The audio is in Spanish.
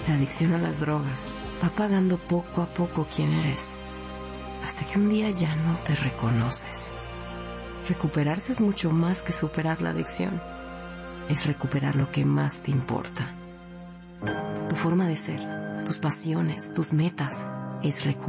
La adicción a las drogas va apagando poco a poco quién eres, hasta que un día ya no te reconoces. Recuperarse es mucho más que superar la adicción. Es recuperar lo que más te importa. Tu forma de ser, tus pasiones, tus metas, es recuperar